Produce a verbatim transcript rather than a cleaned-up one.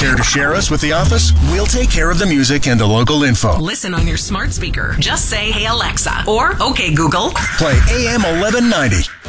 Care to share us with the office? We'll take care of the music and the local info. Listen on your smart speaker. Just say, "Hey Alexa," or "Okay Google." Play A M eleven ninety.